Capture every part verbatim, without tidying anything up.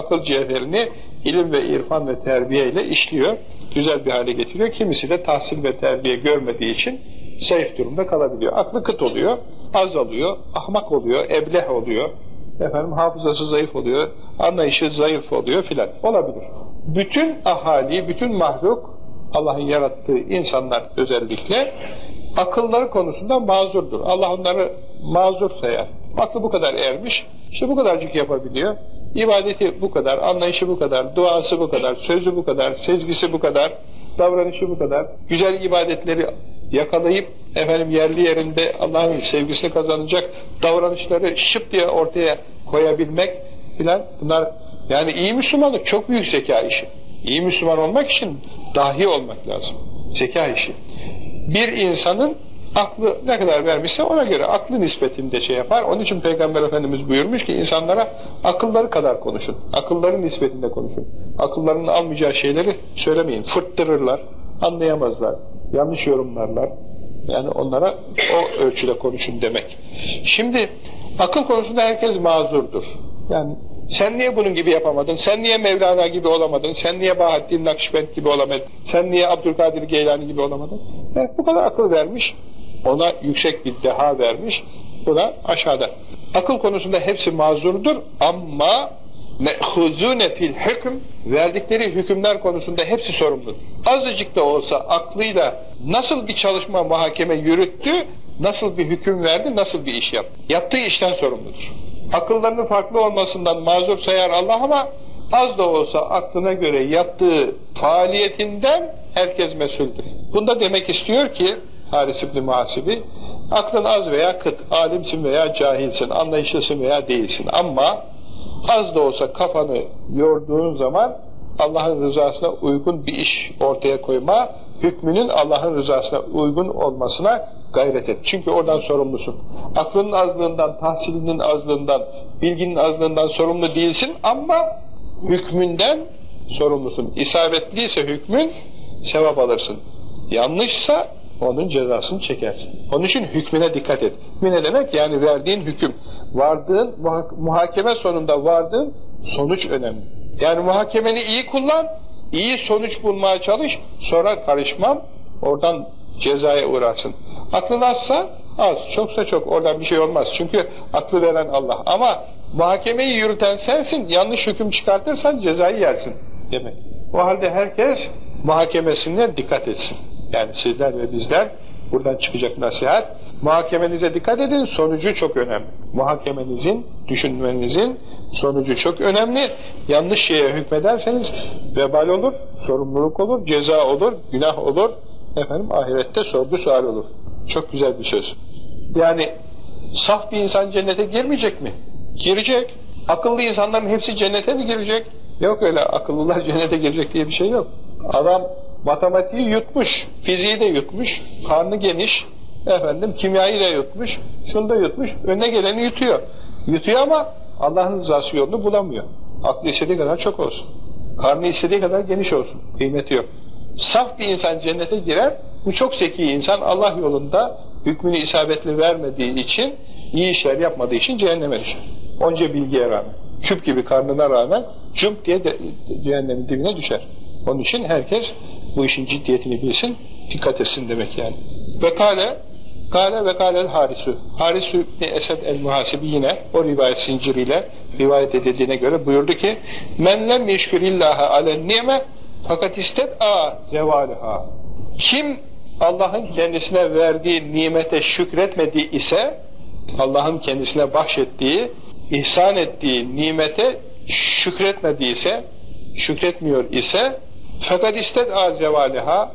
akıl cevherini ilim ve irfan ve terbiye ile işliyor, güzel bir hale getiriyor. Kimisi de tahsil ve terbiye görmediği için zayıf durumda kalabiliyor. Aklı kıt oluyor, az oluyor, ahmak oluyor, ebleh oluyor, efendim hafızası zayıf oluyor, anlayışı zayıf oluyor filan. Olabilir. Bütün ahali, bütün mahluk, Allah'ın yarattığı insanlar özellikle akılları konusunda mazurdur. Allah onları mazur sayar. Aklı bu kadar ermiş, işte bu kadarcık yapabiliyor. İbadeti bu kadar, anlayışı bu kadar, duası bu kadar, sözü bu kadar, sezgisi bu kadar, davranışı bu kadar. Güzel ibadetleri yakalayıp efendim yerli yerinde Allah'ın sevgisini kazanacak davranışları şıp diye ortaya koyabilmek filan, bunlar yani iyi Müslümanlık çok büyük zeka işi. İyi Müslüman olmak için dahi olmak lazım. Zeka işi. Bir insanın aklı ne kadar vermişse ona göre aklı nispetinde şey yapar. Onun için Peygamber Efendimiz buyurmuş ki insanlara akılları kadar konuşun. Akılların nispetinde konuşun. Akıllarının almayacağı şeyleri söylemeyin. Fırttırırlar, anlayamazlar, yanlış yorumlarlar. Yani onlara o ölçüde konuşun demek. Şimdi akıl konusunda herkes mazurdur. Yani sen niye bunun gibi yapamadın? Sen niye Mevlana gibi olamadın? Sen niye Bahattin Nakşibend gibi olamadın? Sen niye Abdülkadir Geylani gibi olamadın? Evet, bu kadar akıl vermiş. Ona yüksek bir deha vermiş. Bu da aşağıda. Akıl konusunda hepsi mazurdur ama me'huzune fil hükm, verdikleri hükümler konusunda hepsi sorumludur. Azıcık da olsa aklıyla nasıl bir çalışma, muhakeme yürüttü, nasıl bir hüküm verdi, nasıl bir iş yaptı. Yaptığı işten sorumludur. Akıllarının farklı olmasından mazur sayar Allah ama az da olsa aklına göre yaptığı faaliyetinden herkes mesuldür. Bunda demek istiyor ki Haris İbn-i Muhasibi, aklın az veya kıt, alimsin veya cahilsin, anlayışlısın veya değilsin ama az da olsa kafanı yorduğun zaman Allah'ın rızasına uygun bir iş ortaya koyma, hükmünün Allah'ın rızasına uygun olmasına gayret et. Çünkü oradan sorumlusun. Aklının azlığından, tahsilinin azlığından, bilginin azlığından sorumlu değilsin ama hükmünden sorumlusun. İsabetliyse hükmün sevap alırsın. Yanlışsa onun cezasını çekersin. Onun için hükmüne dikkat et. Hükmü ne demek? Yani verdiğin hüküm, vardığın muhakeme sonunda vardığın sonuç önemli. Yani muhakemeni iyi kullan, iyi sonuç bulmaya çalış, sonra karışmam, oradan cezaya uğrarsın. Aklın azsa az, çoksa çok, oradan bir şey olmaz. Çünkü aklı veren Allah. Ama muhakemeyi yürüten sensin, yanlış hüküm çıkartırsan cezayı yersin demek. O halde herkes muhakemesine dikkat etsin. Yani sizler ve bizler, buradan çıkacak nasihat, muhakemenize dikkat edin, sonucu çok önemli. Muhakemenizin, düşünmenizin sonucu çok önemli. Yanlış şeye hükmederseniz vebal olur, sorumluluk olur, ceza olur, günah olur, efendim ahirette sorgu sual olur. Çok güzel bir söz. Yani saf bir insan cennete girmeyecek mi? Girecek. Akıllı insanların hepsi cennete mi girecek? Yok öyle, akıllılar cennete girecek diye bir şey yok. Adam matematiği yutmuş, fiziği de yutmuş, karnı geniş, efendim kimyayı da yutmuş, şunu da yutmuş, önüne geleni yutuyor. Yutuyor ama Allah'ın rızası yolunu bulamıyor. Aklı istediği kadar çok olsun. Karnı istediği kadar geniş olsun. Kıymeti yok. Saf bir insan cennete girer, bu çok zeki insan Allah yolunda hükmünü isabetli vermediği için, iyi işler yapmadığı için cehenneme düşer. Onca bilgiye rağmen, küp gibi karnına rağmen cümp diye de, cehennemin dibine düşer. Onun için herkes bu işin ciddiyetini bilsin, dikkat etsin demek yani. Ve kâle, kâle ve kâlel harisu. Harisu ibn Esed el-Muhasibi yine o rivayet zinciriyle rivayet edildiğine göre buyurdu ki men lem yeşkürillâhe alen ni'me fakat isted'a zevâliha. Kim Allah'ın kendisine verdiği nimete şükretmediği ise, Allah'ın kendisine bahşettiği, ihsan ettiği nimete şükretmediyse, şükretmiyor ise fakat isted'a zevâliha,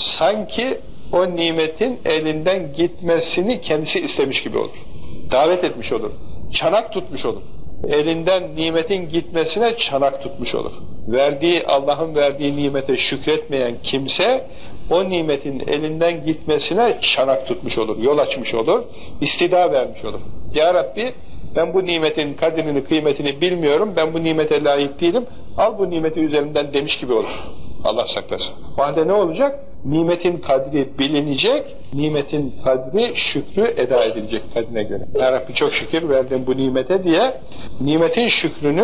sanki o nimetin elinden gitmesini kendisi istemiş gibi olur. Davet etmiş olur. Çanak tutmuş olur. Elinden nimetin gitmesine çanak tutmuş olur. Verdiği, Allah'ın verdiği nimete şükretmeyen kimse o nimetin elinden gitmesine çanak tutmuş olur. Yol açmış olur. İstida vermiş olur. Ya Rabbi, ben bu nimetin kadrini, kıymetini bilmiyorum. Ben bu nimete layık değilim. Al bu nimeti üzerimden demiş gibi olur. Allah saklasın. O halde ne olacak? Nimetin kadri bilinecek, nimetin kadri şükrü eda edilecek kadrine göre. Ya Rabbi çok şükür verdim bu nimete diye, nimetin şükrünü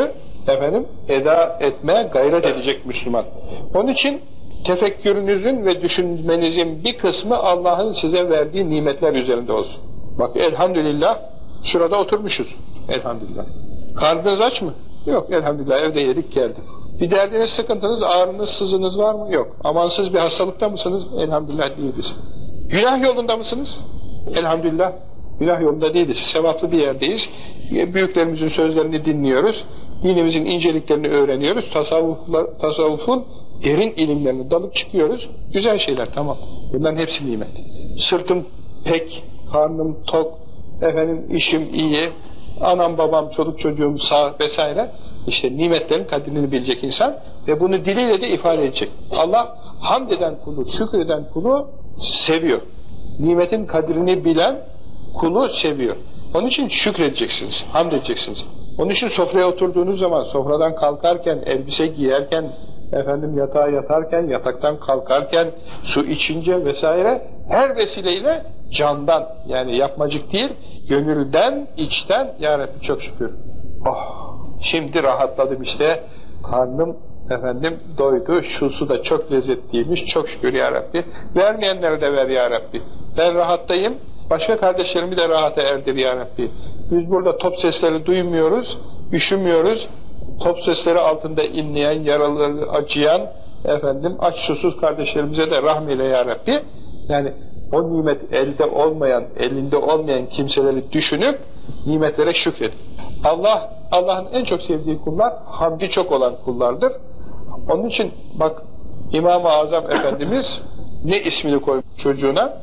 efendim eda etmeye gayret edecek Müslüman. Onun için tefekkürünüzün ve düşünmenizin bir kısmı Allah'ın size verdiği nimetler üzerinde olsun. Bak elhamdülillah şurada oturmuşuz. Elhamdülillah. Karnınız aç mı? Yok elhamdülillah, evde yedik geldik. Bir derdiniz, sıkıntınız, ağrınız, sızınız var mı? Yok. Amansız bir hastalıkta mısınız? Elhamdülillah değiliz. Günah yolunda mısınız? Elhamdülillah günah yolunda değiliz. Sevaplı bir yerdeyiz. Büyüklerimizin sözlerini dinliyoruz. Dinimizin inceliklerini öğreniyoruz. Tasavvufla, tasavvufun derin ilimlerini dalıp çıkıyoruz. Güzel şeyler, tamam. Bunların hepsi nimet. Sırtım pek, karnım tok, efendim işim iyi, anam babam, çoluk çocuğum sağ vesaire. İşte nimetlerin kadrini bilecek insan ve bunu diliyle de ifade edecek. Allah hamd eden kulu, şükreden kulu seviyor. Nimetin kadrini bilen kulu seviyor. Onun için şükredeceksiniz, hamd edeceksiniz. Onun için sofraya oturduğunuz zaman, sofradan kalkarken, elbise giyerken, efendim yatağa yatarken, yataktan kalkarken, su içince vesaire, her vesileyle candan, yani yapmacık değil, gönülden, içten, ya Rabbi çok şükür. Oh, şimdi rahatladım işte, karnım efendim doydu, şu su da çok lezzetliymiş, çok şükür ya Rabbi. Vermeyenlere de ver ya Rabbi. Ben rahattayım, başka kardeşlerimi de rahata erdir ya Rabbi. Biz burada top sesleri duymuyoruz, üşümüyoruz. Top sesleri altında inleyen, yaraları acıyan, efendim aç susuz kardeşlerimize de rahmeyle ya Rabbi. Yani o nimet elde olmayan, elinde olmayan kimseleri düşünüp nimetlere şükredin. Allah, Allah'ın en çok sevdiği kullar hamdi çok olan kullardır. Onun için bak İmam-ı Azam Efendimiz ne ismini koymuş çocuğuna?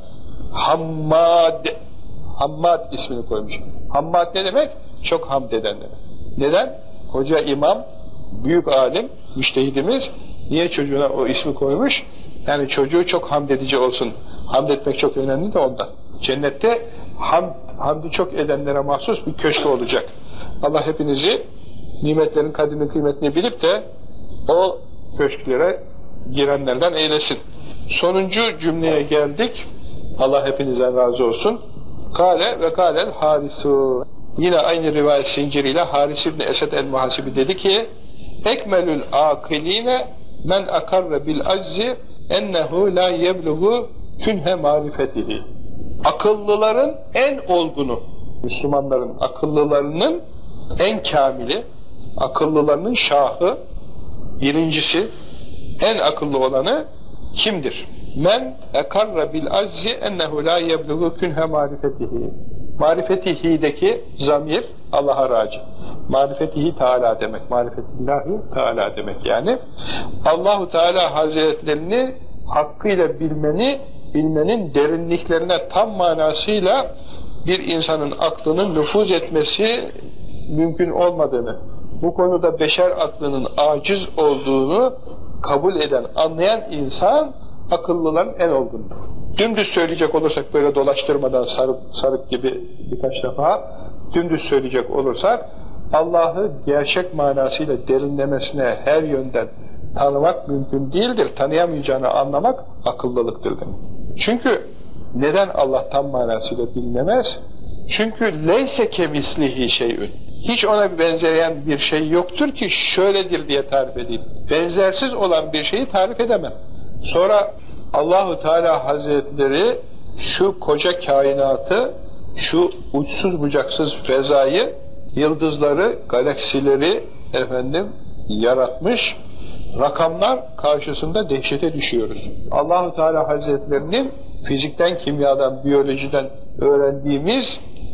Hammad. Hammad ismini koymuş. Hammad ne demek? Çok hamd eden demek. Neden? Hoca imam, büyük alim, müştehidimiz niye çocuğuna o ismi koymuş? Yani çocuğu çok hamd edici olsun. Hamd etmek çok önemli de ondan. Cennette hamd, hamdi çok edenlere mahsus bir köşk olacak. Allah hepinizi nimetlerin kadrini kıymetini bilip de o köşklere girenlerden eylesin. Sonuncu cümleye geldik. Allah hepinizden razı olsun. Kale ve kâlel harisu. Yine aynı rivayet zinciriyle Haris İbni Esed el-Muhasibi dedi ki ekmelül akiline men akarre bil azzi ennehu la yebluğu künhe marifetihi. Akıllıların en olgunu, Müslümanların akıllılarının en kamili, akıllılarının şahı, birincisi, en akıllı olanı kimdir? Men ekarra bil azzi ennehu la yebluğu künhe marifetihi. Marifetihi'deki zamir Allah'a raci. Marifetihi Teala demek. Marifetillahi Teala demek yani. Allahu Teala Hazretlerini hakkıyla bilmeni, bilmenin derinliklerine tam manasıyla bir insanın aklının nüfuz etmesi mümkün olmadığını, bu konuda beşer aklının aciz olduğunu kabul eden, anlayan insan akıllıların en olgundur. Dümdüz söyleyecek olursak, böyle dolaştırmadan sarıp, sarık gibi birkaç defa dümdüz söyleyecek olursak, Allah'ı gerçek manasıyla derinlemesine her yönden tanımak mümkün değildir. Tanıyamayacağını anlamak akıllılıktır demek. Çünkü neden Allah tam manasıyla bilinemez? Çünkü leyse kemislihi şeyün. Hiç ona benzeyen bir şey yoktur ki şöyledir diye tarif edeyim. Benzersiz olan bir şeyi tarif edemem. Sonra Allahu Teala Hazretleri şu koca kainatı, şu uçsuz bucaksız fezayı, yıldızları, galaksileri efendim yaratmış. Rakamlar karşısında dehşete düşüyoruz. Allahu Teala Hazretlerinin fizikten, kimyadan, biyolojiden öğrendiğimiz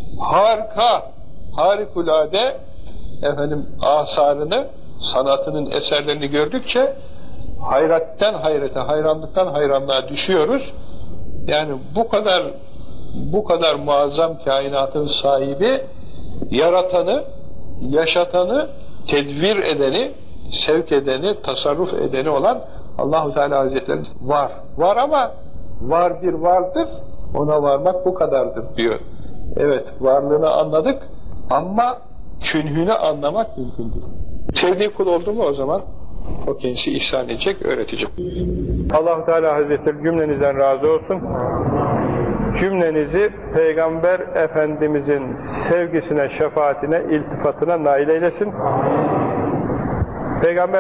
harika, harikulade efendim asarını, sanatının eserlerini gördükçe hayretten hayrete, hayranlıktan hayranlığa düşüyoruz. Yani bu kadar bu kadar muazzam kainatın sahibi, yaratanı, yaşatanı, tedbir edeni, sevk edeni, tasarruf edeni olan Allah-u Teala Hazretleri var. Var ama var bir vardır, ona varmak bu kadardır diyor. Evet, varlığını anladık ama künhünü anlamak mümkün değil. Sevdiği kul oldu mu o zaman o kendisi ihsan edecek, öğretecek. Allah-u Teala Hazretleri cümlenizden razı olsun. Cümlenizi Peygamber Efendimizin sevgisine, şefaatine, iltifatına nail eylesin. Peygamber